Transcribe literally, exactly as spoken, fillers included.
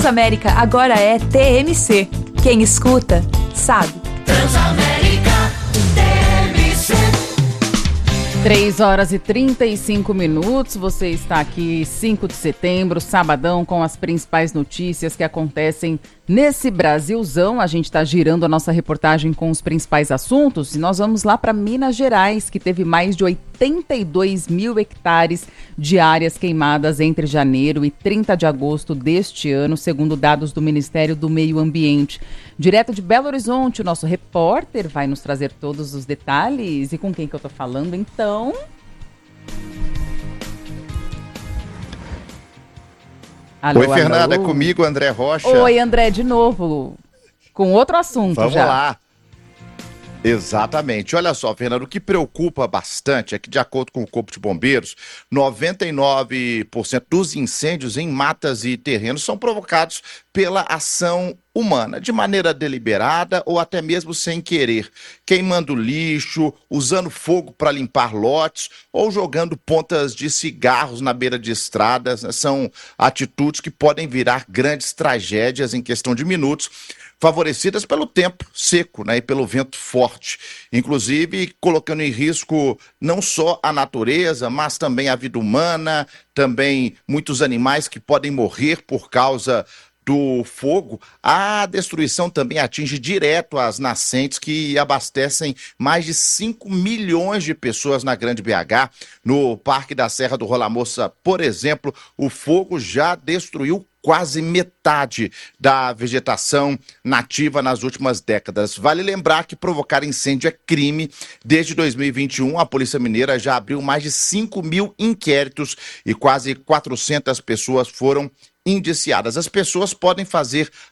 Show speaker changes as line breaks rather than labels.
Transamérica agora é T M C. Quem escuta, sabe.
Transamérica T M C.
três horas e trinta e cinco minutos, você está aqui cinco de setembro, sabadão, com as principais notícias que acontecem nesse Brasilzão. A gente está girando a nossa reportagem com os principais assuntos e nós vamos lá para Minas Gerais, que teve mais de oitenta e dois mil hectares de áreas queimadas entre janeiro e trinta de agosto deste ano, segundo dados do Ministério do Meio Ambiente. Direto de Belo Horizonte, o nosso repórter vai nos trazer todos os detalhes. E com quem que eu tô falando, então? Alô,
Oi, Fernanda,
alô.
é comigo, André Rocha.
Oi, André, de novo, com outro assunto.
Vamos
já.
lá. Exatamente. Olha só, Fernando, o que preocupa bastante é que, de acordo com o Corpo de Bombeiros, noventa e nove por cento dos incêndios em matas e terrenos são provocados pela ação humana, de maneira deliberada ou até mesmo sem querer, queimando lixo, usando fogo para limpar lotes ou jogando pontas de cigarros na beira de estradas. São atitudes que podem virar grandes tragédias em questão de minutos, favorecidas pelo tempo seco, né, e pelo vento forte, inclusive colocando em risco não só a natureza, mas também a vida humana, também muitos animais que podem morrer por causa do fogo. A destruição também atinge direto as nascentes que abastecem mais de cinco milhões de pessoas na Grande B H. No Parque da Serra do Rola Moça, por exemplo, o fogo já destruiu quase metade da vegetação nativa nas últimas décadas. Vale lembrar que provocar incêndio é crime. Desde dois mil e vinte e um, a Polícia Mineira já abriu mais de cinco mil inquéritos e quase quatrocentas pessoas foram indiciadas. As pessoas podem fazer